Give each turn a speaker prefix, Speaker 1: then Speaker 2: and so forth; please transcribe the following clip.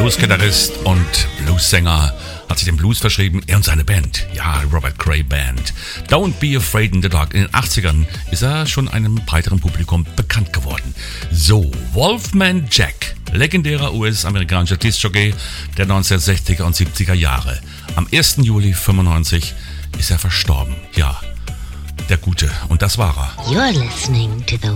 Speaker 1: Blues-Gitarrist und Blues-Sänger, hat sich dem Blues verschrieben, er und seine Band, ja, Robert Cray Band. Don't Be Afraid in the Dark. In den 80ern ist er schon einem breiteren Publikum bekannt geworden. So, Wolfman Jack, legendärer US-amerikanischer Disc-Jockey der 1960er und 70er Jahre. Am 1. Juli 95 ist er verstorben. Ja, der Gute. Und das war er.
Speaker 2: You're listening to the